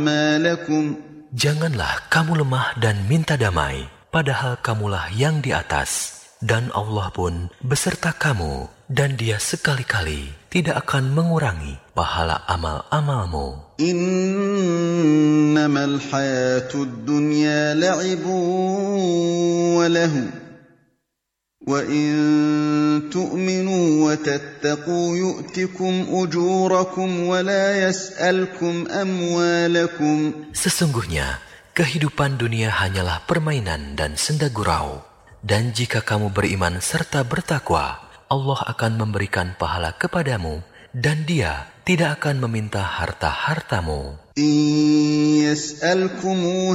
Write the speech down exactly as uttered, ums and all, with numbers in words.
Janganlah kamu lemah dan minta damai, padahal kamulah yang di atas, dan Allah pun beserta kamu, dan Dia sekali-kali tidak akan mengurangi pahala amal-amalmu. Innamal hayatud dunya la'ibun wa lahu wa in tu'minu wa tattaqu yu'tikum ujurakum wa la yas'alkum amwalakum. Sesungguhnya kehidupan dunia hanyalah permainan dan senda gurau, dan jika kamu beriman serta bertakwa, Allah akan memberikan pahala kepadamu, dan Dia tidak akan meminta harta-hartamu. In yas'alkumu